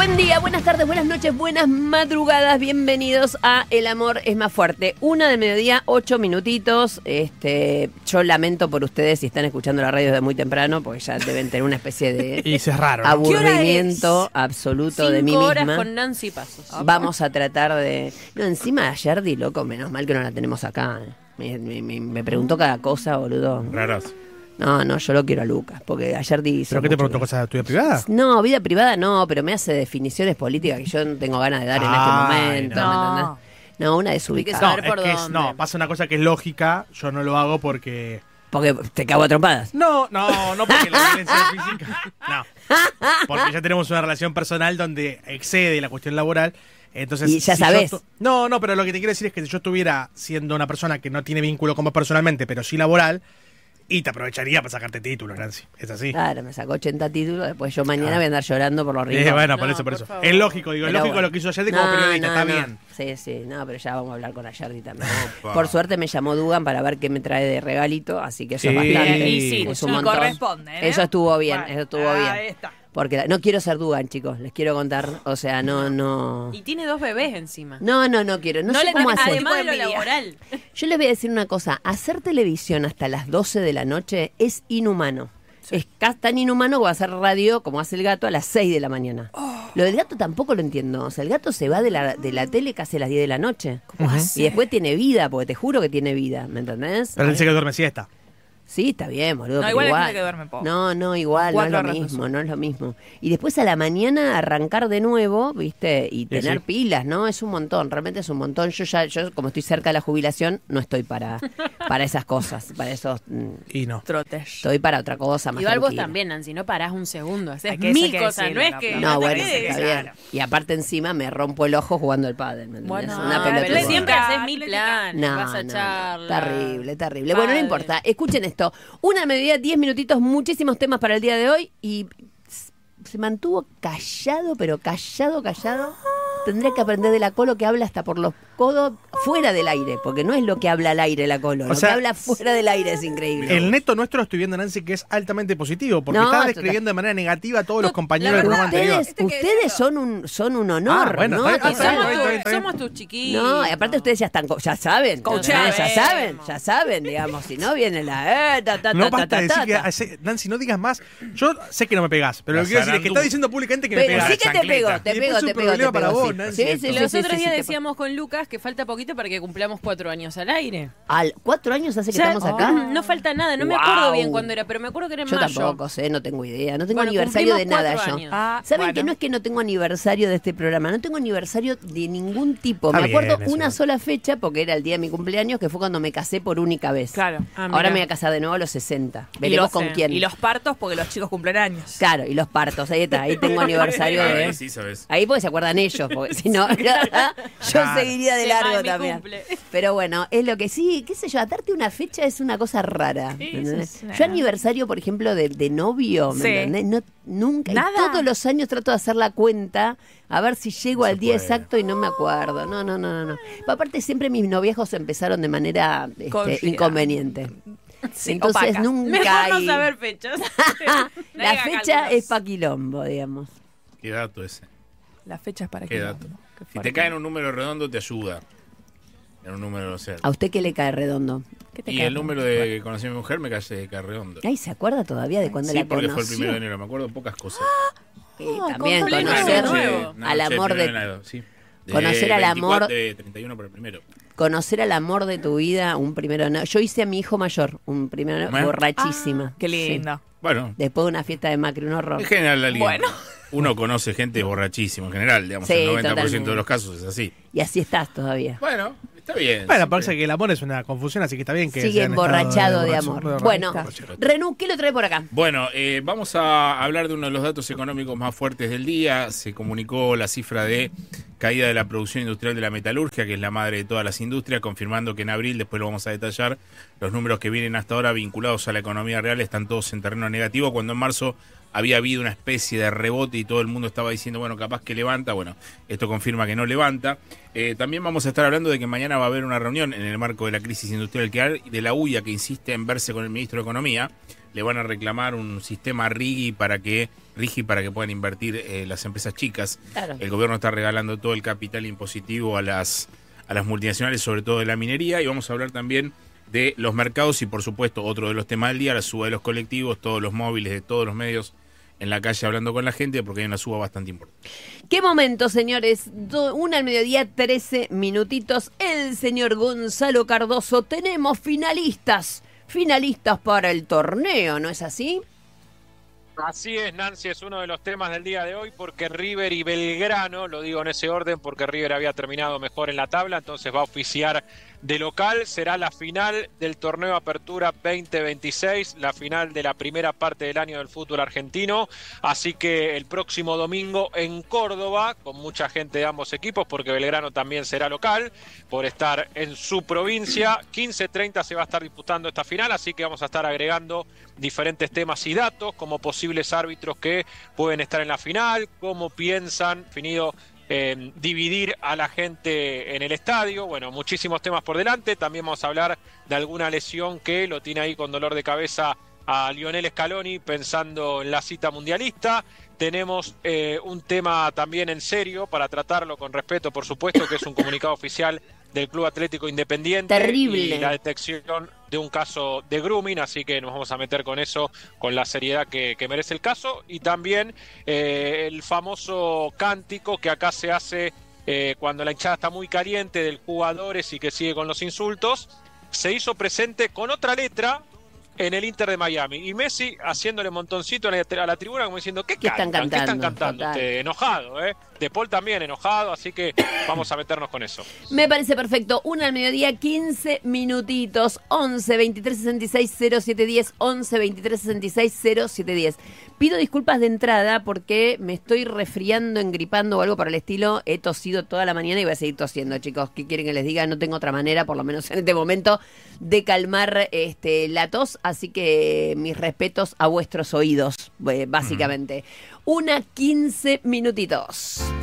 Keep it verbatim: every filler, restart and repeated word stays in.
Buen día, buenas tardes, buenas noches, buenas madrugadas. Bienvenidos a El Amor es Más Fuerte. Una del mediodía, ocho minutitos. Este, yo lamento por ustedes si están escuchando la radio desde muy temprano, porque ya deben tener una especie de y es raro, ¿no? aburrimiento absoluto de mí misma. Cinco horas con Nancy Pasos. Vamos a tratar de... No, encima de Yerdi, loco, menos mal que no la tenemos acá. Me, me, me, me preguntó cada cosa, boludo. Raras. No, no, yo lo quiero a Lucas, porque ayer dice... ¿Pero qué te preguntó, cosas de tu vida privada? No, vida privada no, pero me hace definiciones políticas que yo no tengo ganas de dar en Ay, este momento. no. ¿me entendés? No, una desubicada. No, No, saber por es que es- dónde. no, pasa una cosa que es lógica, yo no lo hago porque... Porque te cago a trompadas. No, no, no porque la violencia física, no. Porque ya tenemos una relación personal donde excede la cuestión laboral. Entonces, Y ya si yo sabés. estu- No, no, pero lo que te quiero decir es que si yo estuviera siendo una persona que no tiene vínculo con vos personalmente, pero sí laboral, y te aprovecharía para sacarte títulos, Nancy. Es así. Claro, me sacó ochenta títulos, después yo mañana Ah. voy a andar llorando por los Eh, rincones. bueno, por No, eso, por por eso. favor. Es lógico, digo, es Pero lógico bueno. lo que hizo Yerdi como No, periodista, no, está no. bien. Sí, sí, no, pero ya vamos a hablar con Ayerdi también. Opa. Por suerte me llamó Dugan para ver qué me trae de regalito, así que eso Sí. es bastante. Y sí, es un y montón. corresponden, ¿eh? Eso estuvo bien, Bueno, eso estuvo ahí bien. está. Porque la- no quiero ser Dugan, chicos, les quiero contar. O sea, no, no... Y tiene dos bebés encima. No, no, no quiero. No, No sé le cómo tenés- hacer. además de lo laboral. Yo les voy a decir una cosa, hacer televisión hasta las doce de la noche es inhumano. Es ca- tan inhumano como hacer radio como hace el gato a las seis de la mañana. Lo del gato tampoco lo entiendo. O sea, el gato se va de la, de la tele casi a las diez de la noche. Y después tiene vida, porque te juro que tiene vida, ¿me entendés? Pero él dice que duerme siesta. Sí, está bien, boludo. No, pero igual hay igual. gente que duerme poco. No, no, igual, no es Cuatro lo horas no mismo, son. no es lo mismo. Y después a la mañana arrancar de nuevo, ¿viste? Y tener sí. pilas, ¿no? Es un montón, realmente es un montón. Yo ya, yo como estoy cerca de la jubilación, no estoy para, para esas cosas, para esos... mm, Y no. Trotes. Estoy para otra cosa más Igual vos tranquila. también, Nancy, no parás un segundo. Haces Hay que- mil hay que cosas, decirlo, no es no, que... no, No, te bueno, quedes, está claro. bien. Y aparte encima me rompo el ojo jugando al pádel, ¿me entendés? Bueno, Una pero pelotuda. siempre haces mil Atlética. planes, No, vas a no, charlar. terrible, terrible. Bueno, no Padre. importa. Escuchen esto. Una medida, diez minutitos, muchísimos temas para el día de hoy y s- se mantuvo callado, pero callado, callado. Tendría que aprender de la Colo que habla hasta por los codos fuera del aire, porque no es lo que habla al aire la Colo, O lo sea, que habla fuera del aire es increíble. El neto nuestro lo estoy viendo, Nancy, que es altamente positivo, porque No, está total. describiendo de manera negativa a todos los No, compañeros la del programa verdad, anterior. Ustedes, Esto hay que ustedes decirlo. son un son un honor, Ah, bueno, ¿no? está bien, Y está bien, somos, está bien, está tu- bien. somos tus chiquitos. No, y aparte ustedes ya están, co- ya saben, Coachados. ya saben, ya saben, digamos, si no viene la eh, ta, ta, No ta, basta ta, de ta, decir que, ta. hace- Nancy, no digas más. Yo sé que no me pegás, pero lo La que quiero decir es que zarandú. está diciendo públicamente que me Pero pegás. sí que te chancleta. pego, te Y después pego, es un te pego, te problema para pego, vos, sí. Nancy. Sí, sí, Los sí, Los sí, otros sí, días sí, te decíamos con Lucas que falta poquito para que cumplamos cuatro años al aire. Al cuatro años hace que Ya, estamos acá. mm, No falta nada, no me Wow. acuerdo bien cuándo era, pero me acuerdo que era en Yo mayo. tampoco sé, no tengo idea. No tengo Bueno, aniversario de cumplimos nada cuatro yo. años. Ah, ¿Saben bueno. que no es que no tengo aniversario de este programa? No tengo aniversario de ningún tipo. Está Me acuerdo bien, eso. una sola fecha, porque era el día de mi cumpleaños, que fue cuando me casé por única vez. Claro. Ah, Ahora mirá. me voy a casar de nuevo a los sesenta. Y Veremos los, con eh, quién. Y los partos porque los chicos cumplen años. Claro, y los partos. Ahí está, ahí tengo aniversario Ah, de... ahí sí, sabes. Ahí porque se acuerdan ellos, porque si no, yo Claro. seguiría de Sí, largo ma, mi también. cumple. Pero bueno, es lo que sí, qué sé yo, atarte una fecha es una cosa rara. Sí, ¿entendés? eso es una- Yo aniversario, por ejemplo, de, de novio, ¿me Sí. entendés? No, nunca. Y Nada. todos los años trato de hacer la cuenta, a ver si llego No al se día puede. exacto y no me acuerdo. No, no, no, no. no. Pero aparte siempre mis noviejos empezaron de manera este, Confiada. inconveniente. Sí, Entonces opaca. nunca Mejor no hay- saber fechas. La Haga fecha cálculos. es pa' quilombo, digamos. Qué dato ese. Las fechas para Qué que dato. no, qué Si fuerte. te cae en un número redondo, te ayuda. En un número, o sea. ¿A usted qué le cae redondo? ¿Qué te Y cae? el número de que conocí a mi mujer me cae, cae redondo. Ay, ¿se acuerda todavía de cuando Sí, la porque conoció? fue el primero de enero. Me acuerdo pocas cosas. Y Ah, también contale conocer, nuevo, nuevo. Una al noche amor del de, primero enero, sí. De conocer al veinticuatro, amor- De treinta y uno por el primero. conocer al amor de tu vida, un primero de enero. Yo hice a mi hijo mayor, un primero de enero, ¿Bueno? borrachísima. Ah, qué lindo. Sí. Bueno, Después de una fiesta de Macri, un horror. en general alguien, Bueno. uno conoce gente borrachísima, en general, digamos, Sí, el noventa por ciento totalmente. de los casos es así. Y así estás todavía. Bueno, está bien. Bueno, siempre. parece que el amor es una confusión, así que está bien que Sigue sean emborrachado estado de borracho- amor. borracho- Bueno, borracho. Renú, ¿qué lo trae por acá? Bueno, eh, vamos a hablar de uno de los datos económicos más fuertes del día. Se comunicó la cifra de caída de la producción industrial de la metalurgia, que es la madre de todas las industrias, confirmando que en abril, después lo vamos a detallar, los números que vienen hasta ahora vinculados a la economía real están todos en terreno negativo, cuando en marzo había habido una especie de rebote y todo el mundo estaba diciendo, bueno, capaz que levanta. Bueno, esto confirma que no levanta. Eh, también vamos a estar hablando de que mañana va a haber una reunión en el marco de la crisis industrial que hay, de la U I A, que insiste en verse con el ministro de Economía, le van a reclamar un sistema RIGI para que, RIGI para que puedan invertir eh, las empresas chicas. Claro. El gobierno está regalando todo el capital impositivo a las, a las multinacionales, sobre todo de la minería, y vamos a hablar también de los mercados y, por supuesto, otro de los temas del día, la suba de los colectivos, todos los móviles de todos los medios en la calle hablando con la gente, porque hay una suba bastante importante. ¿Qué momento, señores? Do, una al mediodía, trece minutitos. El señor Gonzalo Cardoso, tenemos finalistas, finalistas para el torneo, ¿no es así? Así es, Nancy, es uno de los temas del día de hoy porque River y Belgrano, lo digo en ese orden porque River había terminado mejor en la tabla, entonces va a oficiar de local, será la final del torneo Apertura veinte veintiséis, la final de la primera parte del año del fútbol argentino, así que el próximo domingo en Córdoba, con mucha gente de ambos equipos, porque Belgrano también será local, por estar en su provincia, quince treinta se va a estar disputando esta final, así que vamos a estar agregando diferentes temas y datos, como posibles árbitros que pueden estar en la final, cómo piensan, definido Eh, dividir a la gente en el estadio, bueno, muchísimos temas por delante, también vamos a hablar de alguna lesión que lo tiene ahí con dolor de cabeza a Lionel Scaloni pensando en la cita mundialista. Tenemos eh, un tema también en serio para tratarlo con respeto, por supuesto, que es un comunicado oficial del Club Atlético Independiente. Terrible. Y la detección de un caso de grooming, así que nos vamos a meter con eso, con la seriedad que, que merece el caso. Y también eh, el famoso cántico que acá se hace eh, cuando la hinchada está muy caliente del jugadores y que sigue con los insultos, se hizo presente con otra letra en el Inter de Miami, y Messi haciéndole montoncito a la, a la tribuna como diciendo, ¿qué, ¿Qué están cantan? ¿Qué están cantando? cantando? Total. Usted, enojado, ¿eh? De Paul también enojado, así que vamos a meternos con eso. Me parece perfecto. Una al mediodía, quince minutitos. once veintitrés sesenta y seis cero siete diez. once veintitrés sesenta y seis cero siete diez. Pido disculpas de entrada porque me estoy resfriando, engripando o algo por el estilo. He tosido toda la mañana y voy a seguir tosiendo, chicos. ¿Qué quieren que les diga? No tengo otra manera, por lo menos en este momento, de calmar este, la tos. Así que mis respetos a vuestros oídos, eh, básicamente. Una quince minutitos.